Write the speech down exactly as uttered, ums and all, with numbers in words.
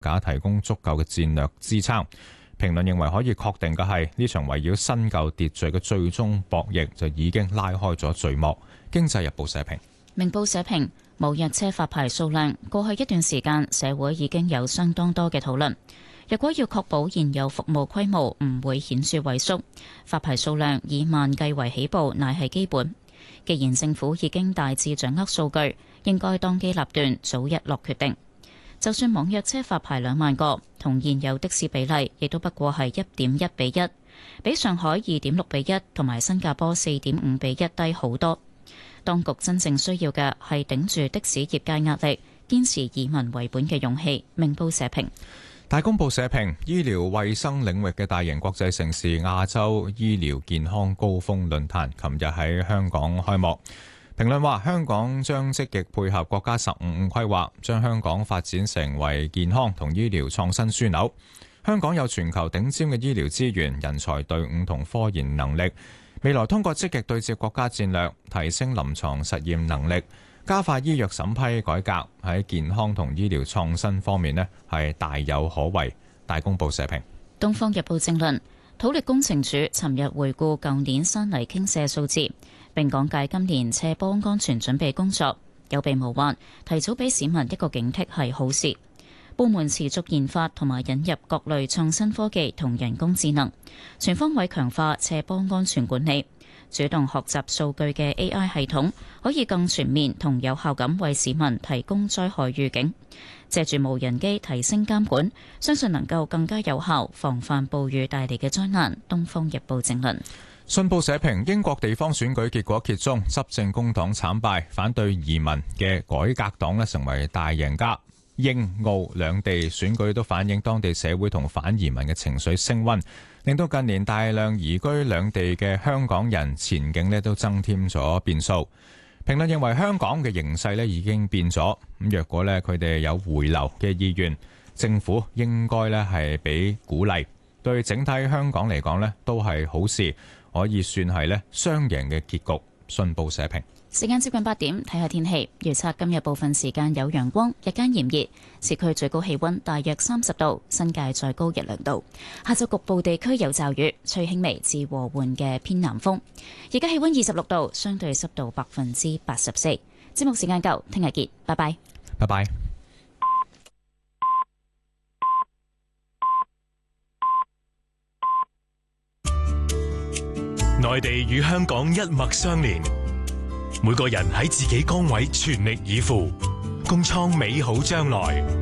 假提供足夠嘅戰略支撐。評論認為可以確定嘅係，呢場圍繞新舊秩序嘅最終博弈就已經拉開咗序幕。經濟日報社評。 明報社評，無藥車發牌數量過去一段時間社會已經有相當多嘅討論。若果要確保現有服務規模唔會顯著萎縮，發牌數量以萬計為起步乃係基本。既然政府已經大致掌握數據，應該當機立斷，早日落決定。就算網約車發牌兩萬個，同現有的士比例亦都不過係一點一比一，比上海二點六比一同埋新加坡四點五比一低好多。當局真正需要嘅係頂住的士業界壓力，堅持以民為本嘅勇氣。明報社評。 大公報社評，醫療衛生領域嘅大型國際城市亞洲醫療健康高峰論壇琴日喺香港開幕。評論話，香港將積極配合國家十五五規劃，將香港發展成為健康同醫療創新樞紐。香港有全球頂尖嘅醫療資源、人才隊伍同科研能力。未來通過積極對接國家戰略，提升臨床實驗能力，加快醫藥審批改革，喺健康同醫療創新方面呢係大有可為。大公報社評。《 東方日報》正論，土力工程署尋日回顧舊年山泥傾瀉數字，並講解今年斜坡安全準備工作，有備無患，提早俾市民一個警惕係好事。部門持續研發同埋引入各類創新科技同人工智能，全方位強化斜坡安全管理。主動學習數據嘅 A I 系統可以更全面同有效咁為市民提供災害預警。借住無人機提升監管，相信能夠更加有效防範暴雨帶嚟嘅災難。東方日報正論。 信報社評，英國地方選舉結果揭盅，執政工黨慘敗，反對移民嘅改革黨咧成為大贏家。英澳兩地選舉都反映當地社會同反移民嘅情緒升溫，令到近年大量移居兩地嘅香港人前景咧都增添咗變數。評論認為香港嘅形勢咧已經變咗，咁若果咧佢哋有回流嘅意願，政府應該咧係俾鼓勵，對整體香港嚟講咧都係好事，可以算係咧雙贏嘅結局。信報社評。 時間接近八點，睇下天氣預測。今日部分時間有陽光，日間炎熱，市區最高氣溫大約三十度，新界再高一兩度。下晝局部地區有驟雨，吹輕微至和緩嘅偏南風。而家氣溫二十六度，相對濕度百分之八十四。節目時間夠，聽日見，拜拜。 拜拜。 內地與香港一脈相連。每個人喺自己崗位全力以赴，共創美好將來。